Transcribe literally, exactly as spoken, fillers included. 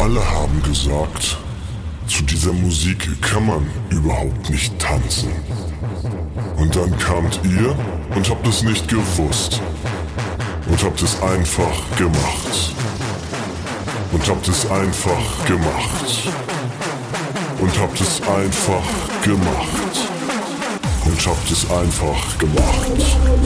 Alle haben gesagt, zu dieser Musik kann man überhaupt nicht tanzen. Und dann kamt ihr und habt es nicht gewusst. Und habt es einfach gemacht. Und habt es einfach gemacht. Und habt es einfach gemacht. Und habt es einfach gemacht.